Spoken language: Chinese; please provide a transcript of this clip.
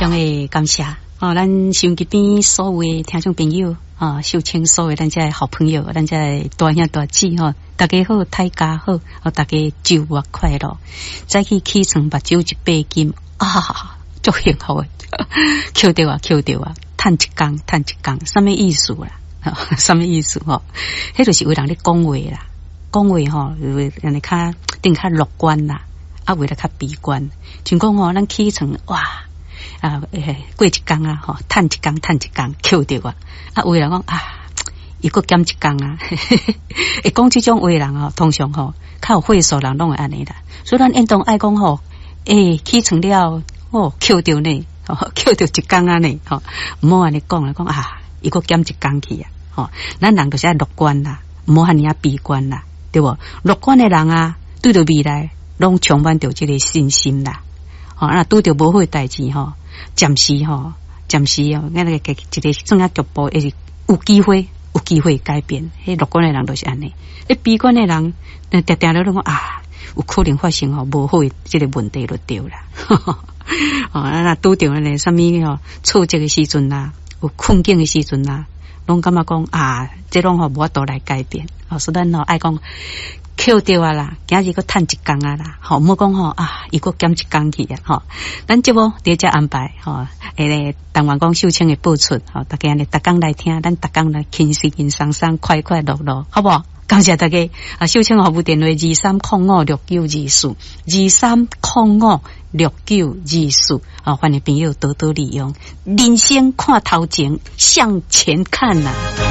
常的感谢哦，咱收音机边所有的听众朋友啊，秀清所有咱这好朋友，咱这大兄大姊哈，大家好，大家好，大家周末快乐，再去起床目睭一百斤啊，足幸福的，扣掉啊，赚一工，什么意思啦？什么意思吼？迄就是为人咧讲话啦，讲话吼，为人哋较定较乐观啦，啊，为了较悲观，像讲吼，咱起床哇。过一工啊，吼，赚一工，扣掉啊！啊，有人讲啊，伊个减一工啊，会讲这种话人哦，通常吼，较有会数人拢会安尼啦。所以咱应当爱讲吼，起床了，哦，扣掉呢，扣掉一工啊呢，吼，唔好安尼讲啦，讲啊，伊个减一工去啊，吼，咱人就是爱乐观啦，唔好安尼啊悲观啦，对不？乐观的人啊，对着未来，拢充满着这个信心啦。吼，那拄着无好代志吼，暂时哦，咱那个一个正啊局部，也是有机会改变。迄乐观的人都是安尼，悲观的人，定定咧讲啊，有可能发生哦无好的这个问题就对啦。哦，那拄着咧什么哦挫折的时阵啦，有困境的时阵啦，拢感觉讲啊，这拢无法度来改变。所以咱爱讲。扣掉啊啦，今日个赚一工啊啦，好，莫讲吼啊，伊个减一工去啊，吼，咱节目伫遮安排吼，台湾讲秀清的播出，吼，大家呢，逐工来听，咱逐工来轻松，快乐乐，好不好？感谢大家啊！秀清服务电话23056924，23056924啊，欢迎朋友多多利用，人生看头前，向前看呐。